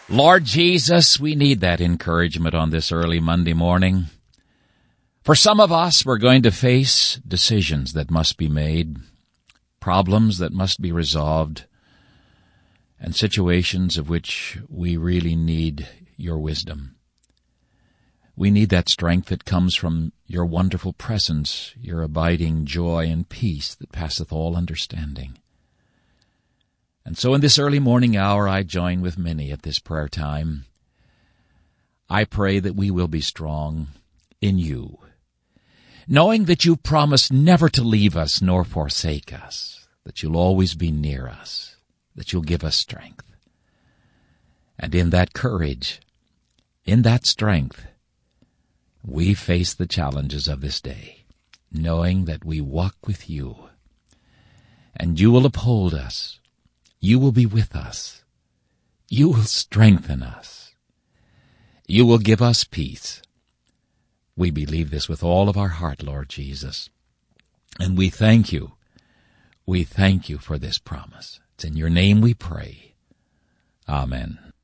Lord Jesus, we need that encouragement on this early Monday morning. For some of us, we're going to face decisions that must be made, problems that must be resolved, and situations of which we really need your wisdom. We need that strength that comes from your wonderful presence, your abiding joy and peace that passeth all understanding. And so in this early morning hour, I join with many at this prayer time. I pray that we will be strong in you, knowing that you promise never to leave us nor forsake us, that you'll always be near us, that you'll give us strength. And in that courage, in that strength, we face the challenges of this day, knowing that we walk with you, and you will uphold us. You will be with us. You will strengthen us. You will give us peace. We believe this with all of our heart, Lord Jesus. And we thank you. We thank you for this promise. It's in your name we pray. Amen.